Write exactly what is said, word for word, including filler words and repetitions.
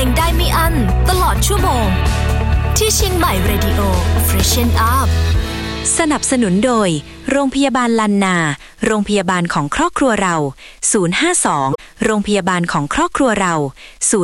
งได้ไม่อั้นตลอดชั่วโมงที่เชียงใหม่ Radio Freshen Up สนับสนุนโดยโรงพยาบาลลันนาโรงพยาบาลของครอบครัวเราศูนย์ ห้า สองโรงพยาบาลของครอบครัวเรา